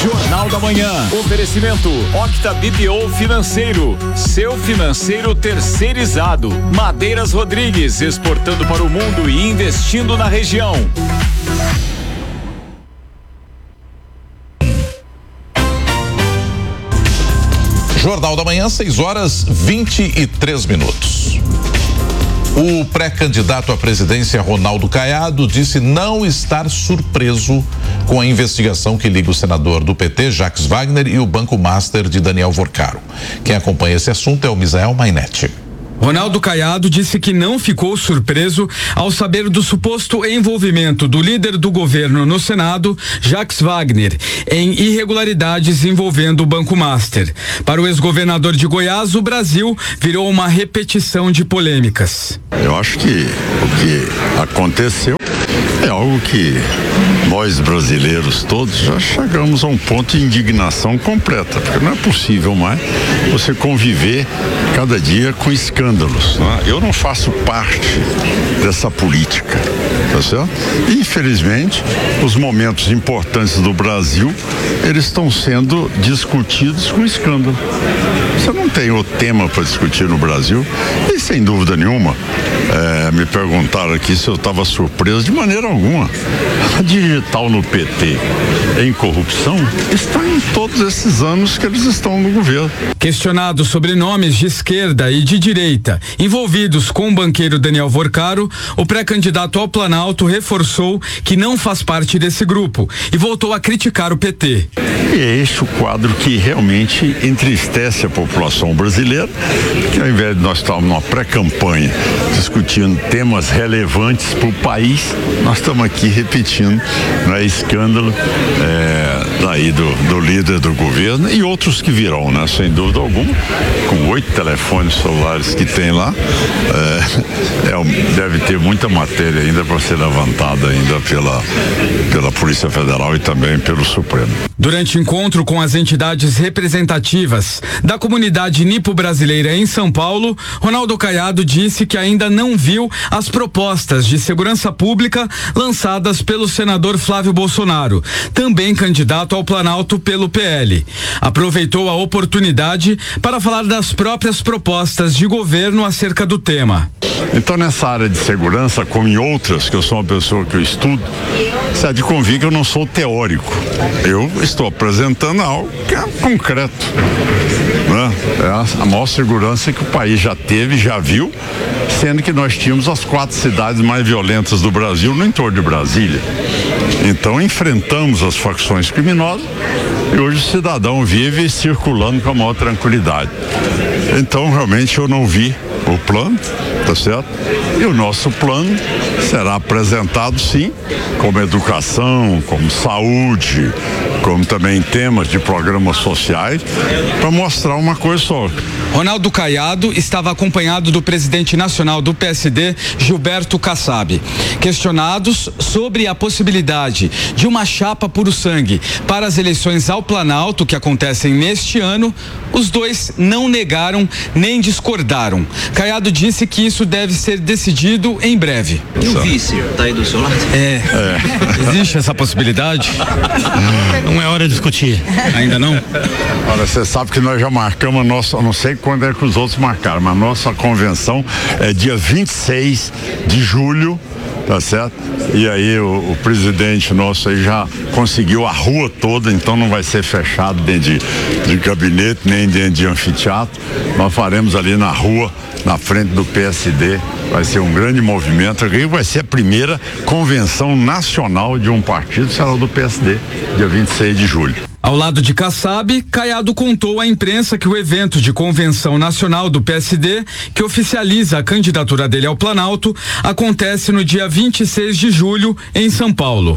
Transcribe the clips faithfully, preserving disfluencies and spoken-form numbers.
Jornal da Manhã. Oferecimento Octa B P O Financeiro. Seu financeiro terceirizado. Madeiras Rodrigues, exportando para o mundo e investindo na região. Jornal da Manhã, seis horas vinte e três minutos. O pré-candidato à presidência Ronaldo Caiado disse não estar surpreso com a investigação que liga o senador do P T, Jacques Wagner, e o Banco Master de Daniel Vorcaro. Quem acompanha esse assunto é o Misael Mainetti. Ronaldo Caiado disse que não ficou surpreso ao saber do suposto envolvimento do líder do governo no Senado, Jacques Wagner, em irregularidades envolvendo o Banco Master. Para o ex-governador de Goiás, o Brasil virou uma repetição de polêmicas. Eu acho que o que aconteceu é algo que nós brasileiros todos já chegamos a um ponto de indignação completa, porque não é possível mais você conviver cada dia com escândalos, né? Eu não faço parte dessa política, tá certo? Infelizmente, os momentos importantes do Brasil, eles estão sendo discutidos com escândalo. Você não tem o tema para discutir no Brasil e, sem dúvida nenhuma, é, me perguntaram aqui se eu estava surpreso. De maneira alguma. A digital no P T em corrupção está em todos esses anos que eles estão no governo. Questionado sobre nomes de esquerda e de direita envolvidos com o banqueiro Daniel Vorcaro, o pré-candidato ao Planalto reforçou que não faz parte desse grupo e voltou a criticar o P T. E é este o quadro que realmente entristece a população brasileira, que ao invés de nós estarmos numa pré-campanha discutindo temas relevantes para o país, nós estamos aqui repetindo, né, escândalo é, daí do, do líder do governo e outros que virão, né, sem dúvida alguma, com oito telefones celulares que tem lá, é, é, deve ter muita matéria ainda para ser levantada ainda pela, pela Polícia Federal e também pelo Supremo. Durante encontro com as entidades representativas da comunidade nipo-brasileira em São Paulo, Ronaldo Caiado disse que ainda não viu as propostas de segurança pública lançadas pelo senador Flávio Bolsonaro, também candidato ao Planalto pelo P L. Aproveitou a oportunidade para falar das próprias propostas de governo acerca do tema. Então, nessa área de segurança, como em outras, que eu sou uma pessoa que eu estudo, você há de convir que eu não sou teórico. Eu estou apresentando algo que é concreto, né? É a maior segurança que o país já teve, já viu, sendo que nós tínhamos as quatro cidades mais violentas do Brasil no entorno de Brasília. Então, enfrentamos as facções criminosas e hoje o cidadão vive circulando com a maior tranquilidade. Então, realmente, eu não vi o plano, tá certo? E o nosso plano será apresentado, sim, como educação, como saúde, como também temas de programas sociais, para mostrar uma coisa só. Ronaldo Caiado estava acompanhado do presidente nacional do P S D, Gilberto Kassab. Questionados sobre a possibilidade de uma chapa puro sangue para as eleições ao Planalto que acontecem neste ano, os dois não negaram nem discordaram. Caiado disse que isso deve ser decidido em breve. E o vice, tá aí do seu lado? É. é. Existe essa possibilidade? Não é hora de discutir. Ainda não? Olha, você sabe que nós já marcamos a nossa, não sei quando é que os outros marcaram, mas a nossa convenção é dia vinte e seis de julho, tá certo? E aí o, o presidente nosso aí já conseguiu a rua toda, então não vai ser fechado dentro de, de gabinete, nem dentro de anfiteatro. Nós faremos ali na rua, na frente do P S D, vai ser um grande movimento, e vai ser a primeira convenção nacional de um partido, será o do P S D, dia vinte e seis de julho. Ao lado de Kassab, Caiado contou à imprensa que o evento de convenção nacional do P S D, que oficializa a candidatura dele ao Planalto, acontece no dia vinte e seis de julho, em São Paulo.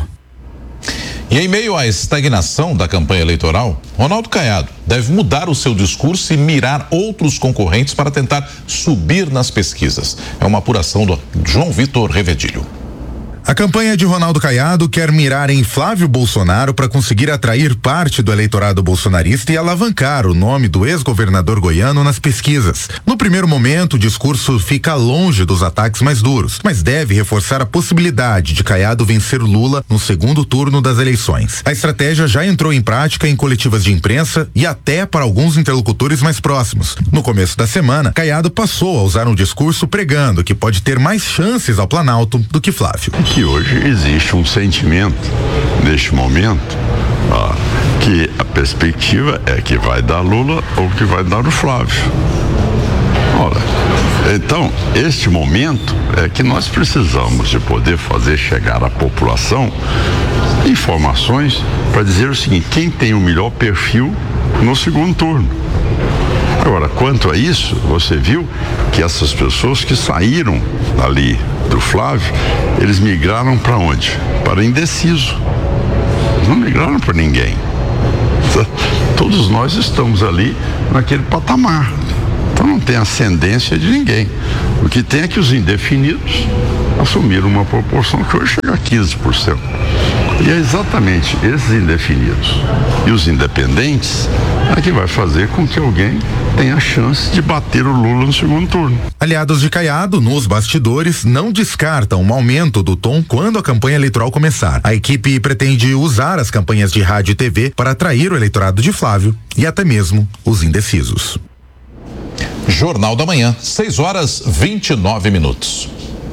E em meio à estagnação da campanha eleitoral, Ronaldo Caiado deve mudar o seu discurso e mirar outros concorrentes para tentar subir nas pesquisas. É uma apuração do João Vitor Revedilho. A campanha de Ronaldo Caiado quer mirar em Flávio Bolsonaro para conseguir atrair parte do eleitorado bolsonarista e alavancar o nome do ex-governador goiano nas pesquisas. No primeiro momento, o discurso fica longe dos ataques mais duros, mas deve reforçar a possibilidade de Caiado vencer Lula no segundo turno das eleições. A estratégia já entrou em prática em coletivas de imprensa e até para alguns interlocutores mais próximos. No começo da semana, Caiado passou a usar um discurso pregando que pode ter mais chances ao Planalto do que Flávio. Que hoje existe um sentimento, neste momento, ó, que a perspectiva é que vai dar Lula ou que vai dar o Flávio. Ora, então, este momento é que nós precisamos de poder fazer chegar à população informações para dizer o seguinte: quem tem o melhor perfil no segundo turno. Agora, quanto a isso, você viu que essas pessoas que saíram ali do Flávio, eles migraram para onde? Para indeciso. Não migraram para ninguém. Todos nós estamos ali naquele patamar. Então não tem ascendência de ninguém. O que tem é que os indefinidos assumiram uma proporção que hoje chega a quinze por cento. E é exatamente esses indefinidos e os independentes é que vai fazer com que alguém tenha a chance de bater o Lula no segundo turno. Aliados de Caiado, nos bastidores, não descartam um aumento do tom quando a campanha eleitoral começar. A equipe pretende usar as campanhas de rádio e T V para atrair o eleitorado de Flávio e até mesmo os indecisos. Jornal da Manhã, seis horas vinte e nove minutos.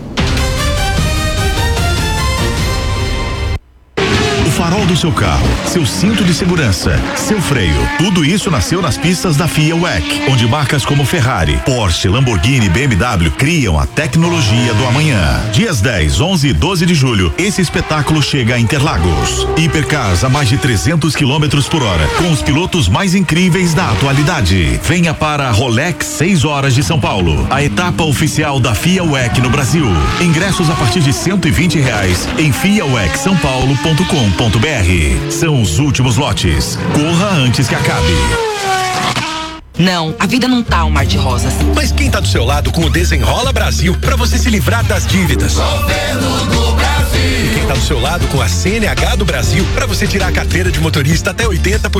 Farol do seu carro, seu cinto de segurança, seu freio, tudo isso nasceu nas pistas da FIA W E C, onde marcas como Ferrari, Porsche, Lamborghini e B M W criam a tecnologia do amanhã. Dias dez, onze e doze de julho, esse espetáculo chega a Interlagos. Hipercars a mais de trezentos quilômetros por hora, com os pilotos mais incríveis da atualidade. Venha para a Rolex seis horas de São Paulo, a etapa oficial da FIA W E C no Brasil. Ingressos a partir de cento e vinte reais em fia w e c são paulo ponto com ponto b r. São os últimos lotes. Corra antes que acabe. Não, a vida não tá um mar de rosas. Mas quem tá do seu lado com o Desenrola Brasil pra você se livrar das dívidas? Governo do Brasil. Quem tá do seu lado com a C N H do Brasil pra você tirar a carteira de motorista até oitenta por cento